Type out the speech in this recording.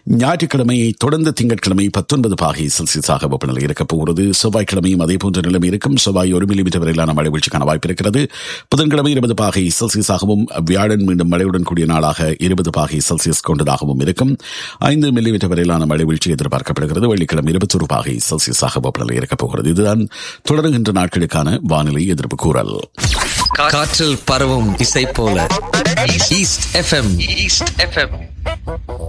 ஞாயிற்றுக்கிழமையை தொடர்ந்து திங்கட்கிழமை 19 பாகை செல்சியஸாக வெப்பநிலை இருக்கப் போகிறது. செவ்வாய்க்கிழமையும் அதே போன்ற நிலைமை இருக்கும். செவ்வாய் 1 மில்லிமீட்டர் வரையிலான மழை வீழ்ச்சிக்கான வாய்ப்பு இருக்கிறது. புதன்கிழமை 20 பாகை செல்சியஸாகவும், வியாழன் மீண்டும் மழையுடன் கூடிய நாளாக 20 பாகை செல்சியஸ் கொண்டதாகவும் இருக்கும். 5 மில்லிமீட்டர் வரையிலான மழை வீழ்ச்சி எதிர்பார்க்கப்படுகிறது. வெள்ளிக்கிழமை 21 பாகை செல்சியஸாக வெப்பநிலை இருக்கப் போகிறது. இதுதான் தொடர்கின்ற நாட்களுக்கான வானிலை எதிர்ப்பு கூறல். காற்றில் பரவும் இசை போல ஈஸ்ட் எஃப்எம்.